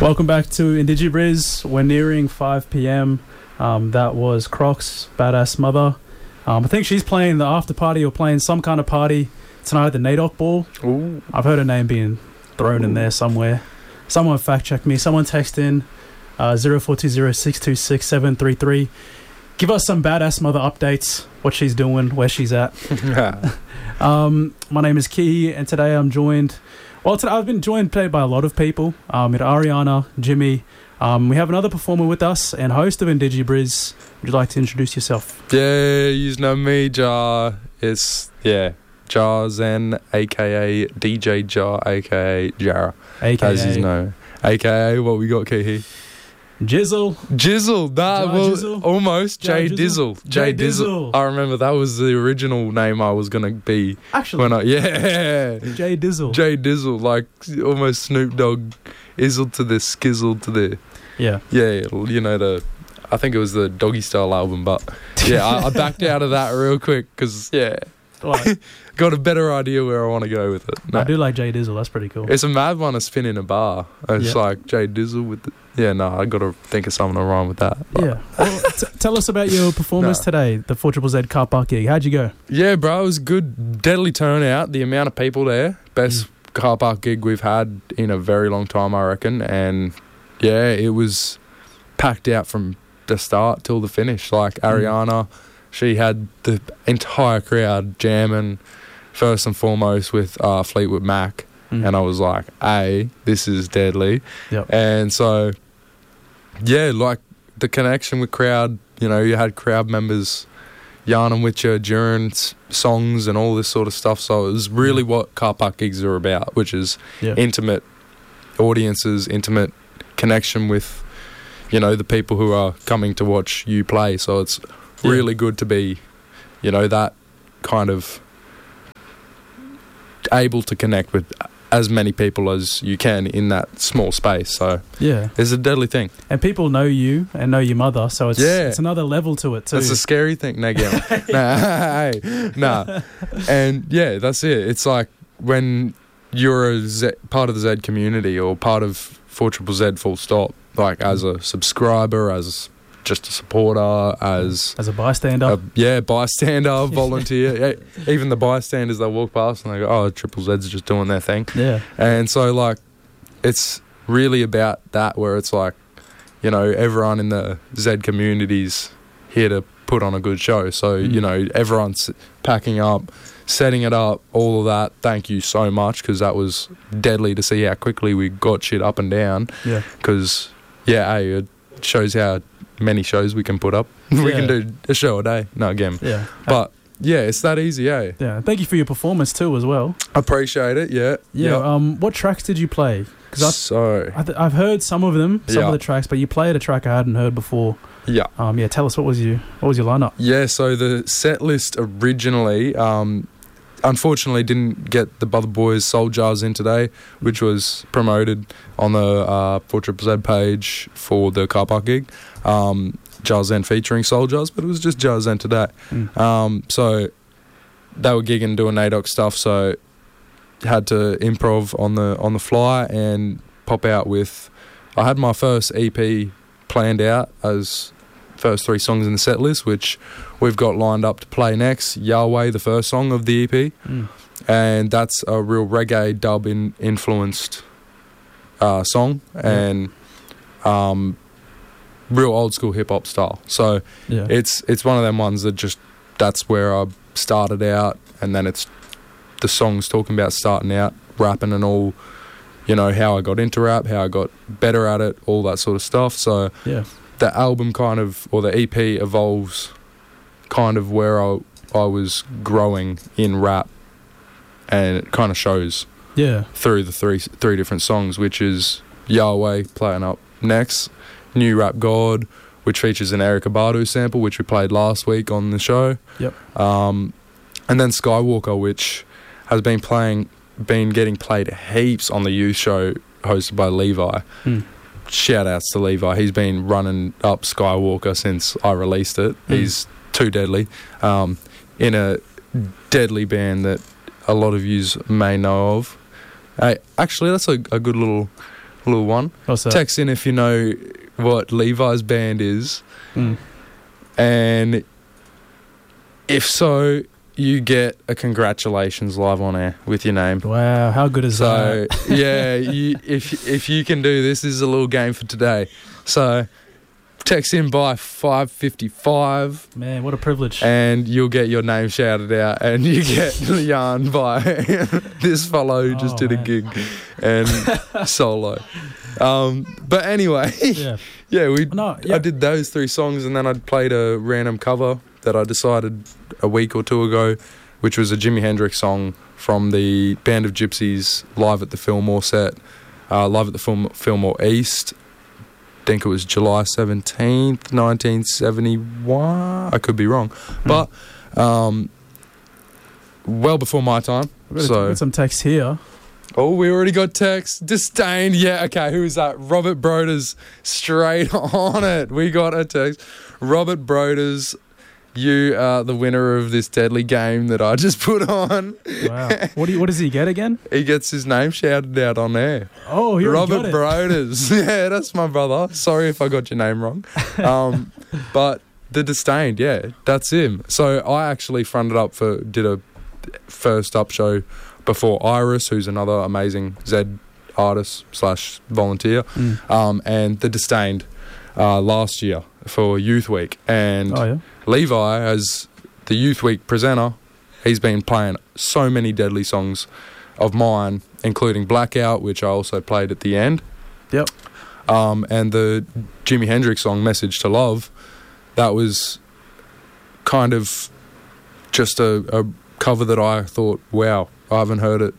Welcome back to IndigiBriz. We're nearing 5 p.m. That was Crocs, Badass Mother. I think she's playing the after party or playing some kind of party tonight at the NAIDOC Ball. Ooh. I've heard her name being thrown in there somewhere. Someone fact check me. Someone text in 0420-626-733. Give us some Badass Mother updates, what she's doing, where she's at. My name is Kihi, and today I'm joined... Well, today I've been joined by a lot of people. Ariana, Jimmy. We have another performer with us and host of IndigiBriz. Would you like to introduce yourself? Yeah, you know me, Jar. It's, Jar Zen, a.k.a. DJ Jar, a.k.a. Jara. AKA. As you know. A.k.a. what we got, Kihi? Jizzle. Jizzle. Almost. Jay Jizzle. Dizzle. Jay Dizzle. I remember that was the original name I was going to be. Actually. Jay Dizzle. Jay Dizzle, like almost Snoop Dogg. Izzle to the skizzle to the... Yeah. Yeah, you know, I think it was the Doggy Style album, but yeah, I backed out of that real quick because, got a better idea where I want to go with it. No. I do like Jay Dizzle. That's pretty cool. It's a mad one to spin in a bar. It's like Jay Dizzle with the... I got to think of something to rhyme with that. But. Yeah. Well, tell us about your performance today, the 4ZZZ car park gig. How'd you go? Yeah, bro, it was good. Deadly turnout. The amount of people there. Best car park gig we've had in a very long time, I reckon. And, it was packed out from the start till the finish. Like, Ariana, she had the entire crowd jamming, first and foremost, with Fleetwood Mac. And I was like, this is deadly. Yep. And so, like the connection with crowd, you had crowd members yarning with you during songs and all this sort of stuff. So it was really what car park gigs are about, which is intimate audiences, intimate connection with, the people who are coming to watch you play. So it's really good to be, that kind of able to connect with as many people as you can in that small space. So it's a deadly thing. And people know you and know your mother, so it's another level to it too. It's a scary thing. Nah. And that's it. It's like when you're part of the Z community or part of 4ZZZ full stop, like as a subscriber, as just a supporter, as a bystander. Bystander, volunteer. Even the bystanders, they walk past and they go, oh, Triple Z's just doing their thing. Yeah. And so, like, it's really about that where it's like, everyone in the Z community's here to put on a good show. So, everyone's packing up, setting it up, all of that. Thank you so much, because that was deadly to see how quickly we got shit up and down. Yeah. Because, it shows how many shows we can put up. We can do a show a day. No, again. Yeah. But, it's that easy, Yeah. Thank you for your performance too as well. Appreciate it, Yeah. Yep. What tracks did you play? Because I've heard some of them, some of the tracks, but you played a track I hadn't heard before. Yeah. Tell us, what was your lineup? Yeah, so the set list originally, unfortunately didn't get the Brother Boys Soul Jars in today, which was promoted on the 4ZZZ page for the car park gig. Jar Zen featuring Soul Jars, but it was just Jar Zen today. So they were gigging, doing NAIDOC stuff, so had to improv on the fly and pop out with... I had my first EP planned out as first 3 songs in the set list, which we've got lined up to play next. Yahweh, the first song of the EP. And that's a real reggae dub influenced song, and real old school hip hop style. So it's one of them ones that just, that's where I started out, and then it's the songs talking about starting out rapping and all, how I got into rap, how I got better at it, all that sort of stuff. So the album kind of, or the EP evolves kind of where I was growing in rap, and it kind of shows through the three different songs, which is Yahweh playing up next, New Rap God, which features an Erykah Badu sample, which we played last week on the show. And then Skywalker, which has been getting played heaps on the youth show hosted by Levi. Shout outs to Levi. He's been running up Skywalker since I released it. He's too deadly. In a deadly band that a lot of yous may know of. Actually, that's a good little little one. What's that? Text in if you know what Levi's band is. And if so, you get a congratulations live on air with your name. Wow, how good is that? So, yeah, if you can do this is a little game for today. So, text in by 5:55. Man, what a privilege. And you'll get your name shouted out, and you get yarn by this fellow who just did a gig and solo. But anyway, I did those 3 songs, and then I played a random cover that I decided a week or 2 ago, which was a Jimi Hendrix song from the Band of Gypsies Live at the Fillmore set, live at the Fillmore East. I think it was July 17th, 1971. I could be wrong. But well before my time. We've got some text here. Oh, we already got text. Disdained. Yeah, okay. Who is that? Robert Broders. Straight on it. We got a text. Robert Broders, you are the winner of this deadly game that I just put on. Wow. What does he get again? He gets his name shouted out on air. Oh, he already Robert Broders. Yeah, that's my brother. Sorry if I got your name wrong. But the Disdained, yeah, that's him. So I actually fronted up did a first up show before Iris, who's another amazing Z artist / volunteer, and the Disdained last year for Youth Week. And Levi, as the Youth Week presenter, he's been playing so many deadly songs of mine, including Blackout, which I also played at the end. Yep. And the Jimi Hendrix song, Message to Love, that was kind of just a cover that I thought, wow, I haven't heard it,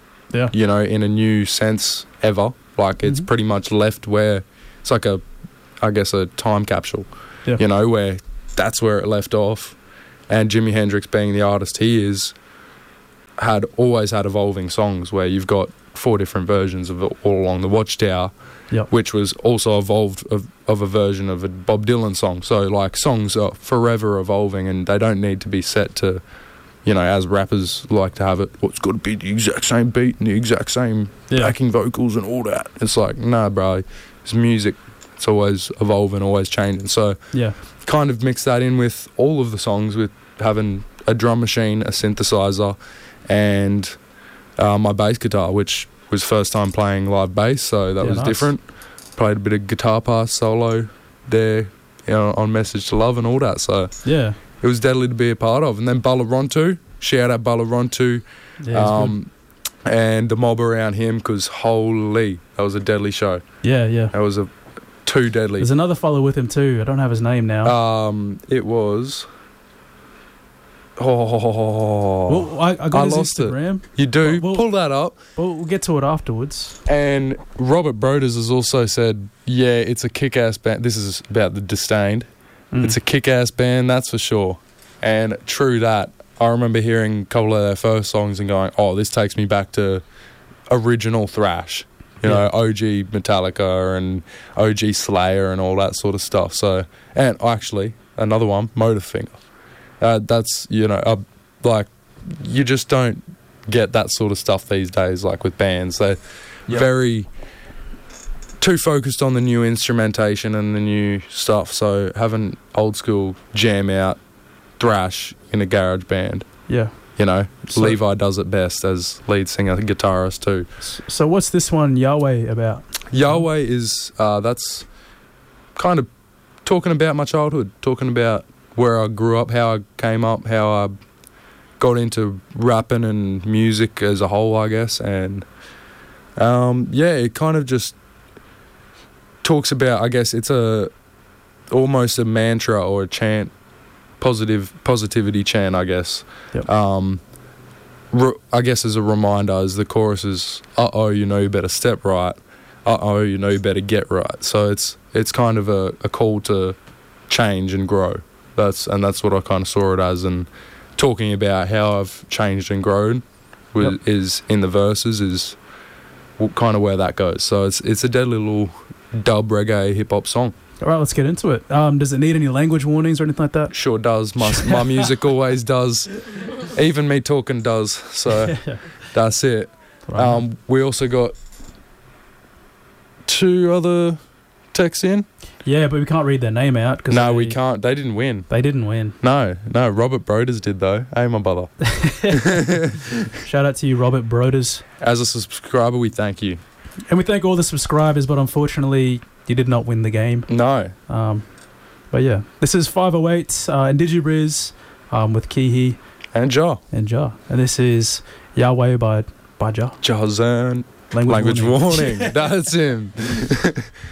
in a new sense ever. Like, it's pretty much left where it's like a time capsule, where that's where it left off. And Jimi Hendrix, being the artist he is, always had evolving songs where you've got 4 different versions of it all along the Watchtower, which was also evolved of a version of a Bob Dylan song. So, like, songs are forever evolving, and they don't need to be set to, as rappers like to have it, it's got to be the exact same beat and the exact same backing vocals and all that. It's like, nah, bro, it's music. It's always evolving, always changing. So, kind of mix that in with all of the songs, with having a drum machine, a synthesizer, and my bass guitar, which was first time playing live bass, so that was different. Played a bit of guitar pass solo there, on Message to Love and all that. So it was deadly to be a part of. And then Balarontu, shout out Balarontu, and the mob around him, because holy, that was a deadly show. That was too deadly. There's another fellow with him too. I don't have his name now. It was. Well, I got his lost Instagram. You do? Pull that up. We'll get to it afterwards. And Robert Broders has also said, it's a kick-ass band. This is about the Disdained. It's a kick-ass band, that's for sure. And true that. I remember hearing a couple of their first songs and going, this takes me back to original thrash. OG Metallica and OG Slayer and all that sort of stuff. So, and actually, another one, Motorfinger. That's, like, you just don't get that sort of stuff these days, like with bands. They're very too focused on the new instrumentation and the new stuff. So having old school jam out thrash in a garage band. So, Levi does it best as lead singer, guitarist too. So what's this one, Yahweh, about? Yahweh is, that's kind of talking about my childhood, talking about where I grew up, how I came up, how I got into rapping and music as a whole, I guess. And, it kind of just talks about, I guess it's almost a mantra or a chant, positivity chant, I guess. I guess as a reminder, as the chorus is, you better step right. You better get right. So it's kind of a call to change and grow. That's what I kind of saw it as, and talking about how I've changed and grown is in the verses is kind of where that goes. So it's a deadly little dub reggae hip hop song. All right, let's get into it. Does it need any language warnings or anything like that? Sure does. My music always does. Even me talking does. So that's it. Right. We also got 2 other texts in. Yeah, but we can't read their name out. No, we can't. They didn't win. They didn't win. No. Robert Broders did, though. Hey, my brother. Shout out to you, Robert Broders. As a subscriber, we thank you. And we thank all the subscribers, but unfortunately, you did not win the game. No. But yeah, this is 508 Indigibriz with Kihi. And Ja. And this is Yahweh by Ja. Jazan. Language warning. That's him.